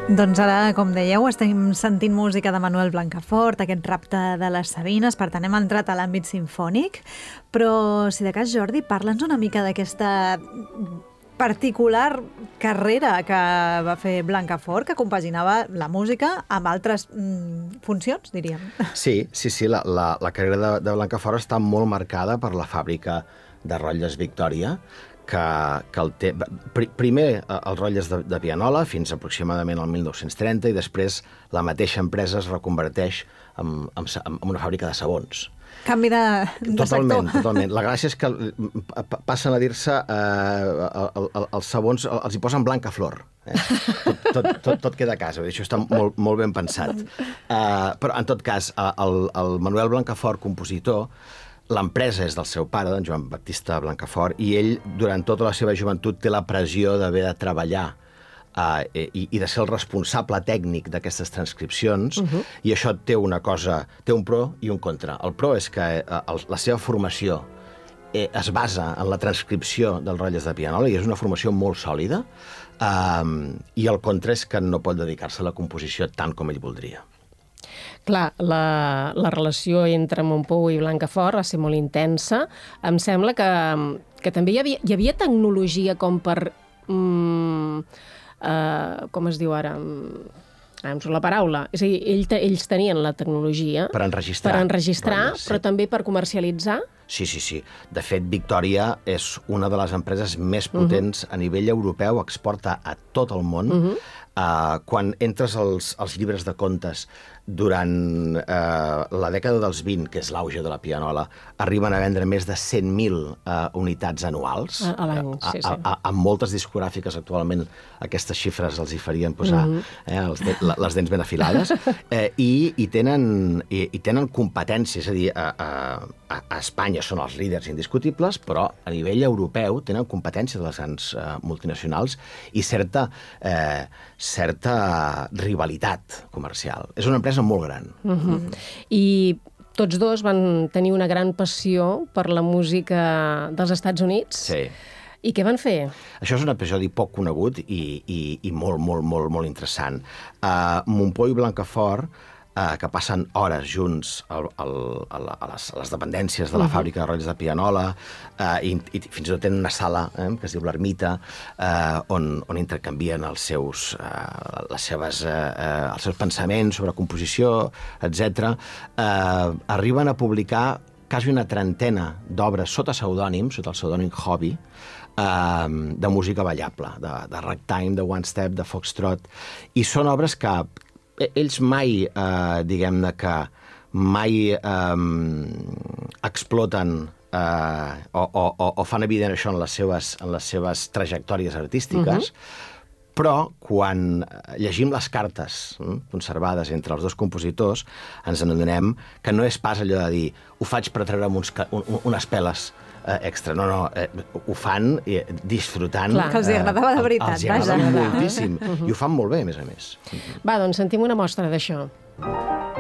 Doncs ara, com dèieu, estem sentint música de Manuel Blancafort, aquest rapte de les Sabines, per tant hem entrat a l'àmbit simfònic, però si de cas, Jordi, parla'ns una mica d'aquesta particular carrera que va fer Blancafort, que compaginava la música amb altres funcions, diríem. Sí, la carrera de Blancafort està molt marcada per la fàbrica de rotlles Victòria, que el té... Primer els rotlles de pianola, fins aproximadament al 1930, i després la mateixa empresa es reconverteix en una fàbrica de sabons. Canvi de sector. Totalment. La gràcia és que passen a dir-se els sabons, els hi posen Blancaflor. Tot queda a casa, això està molt ben pensat. Però, en tot cas, el Manuel Blancafort, compositor, l'empresa és del seu pare, d'en Joan Baptista Blancafort, i ell, durant tota la seva joventut, té la pressió d'haver de treballar i de ser el responsable tècnic d'aquestes transcripcions, i això té una cosa, té un pro i un contra. El pro és que la seva formació es basa en la transcripció dels rotlles de pianola i és una formació molt sòlida, i el contra és que no pot dedicar-se a la composició tant com ell voldria. Clar, la relació entre Montpou i Blancafort va ser molt intensa. Em sembla que també hi havia tecnologia com per... com es diu ara? Em surt la paraula. És a dir, ells tenien la tecnologia... Per enregistrar. Rotlles, però també per comercialitzar. Sí. De fet, Victòria és una de les empreses més potents a nivell europeu, exporta a tot el món. Quan entres als llibres de contes durant la dècada dels 20, que és l'auge de la pianola, arriben a vendre més de 100.000 unitats anuals. A l'any, sí. Amb moltes discogràfiques actualment aquestes xifres els hi farien posar les dents ben afilades. I tenen competències, és a dir, a Espanya són els líders indiscutibles, però a nivell europeu tenen competències de les grans multinacionals i certa rivalitat comercial. És una empresa molt gran. I tots dos van tenir una gran passió per la música dels Estats Units. Sí. I què van fer? Això és un episodi poc conegut i molt interessant. Montpou i Blancafort, que passen hores junts a les dependències de la fàbrica de rotlles de pianola, i fins i tot tenen una sala que es diu l'Ermita, on intercanvien els seus pensaments sobre composició, etc. Arriben a publicar quasi una trentena d'obres sota pseudònim, sota el pseudònim Hobby, de música ballable, de ragtime, de one step, de foxtrot, i són obres que ells mai, diguem-ne que mai exploten o fan evident això en les seves trajectòries artístiques, però quan llegim les cartes conservades entre els dos compositors ens n'adonem que no és pas allò de dir ho faig per treure'm unes peles extra. No, ho fan disfrutant. Clar, que els agradava de veritat. Els agradava moltíssim. I ho fan molt bé, a més a més. Va, doncs sentim una mostra d'això.